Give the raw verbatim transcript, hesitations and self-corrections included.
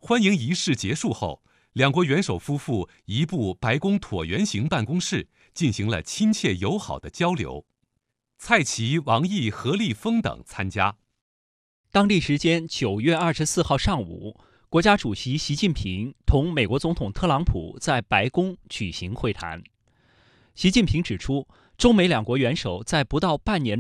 欢迎仪式结束后，两国元首夫妇移步白宫椭圆形办公室，进行了亲切友好的交流。蔡奇、王毅、何立峰等参加。 当地时间九月二十四号上午，国家主席习近平同美国总统特朗普在白宫举行会谈。习近平指出，中美两国元首在不到半年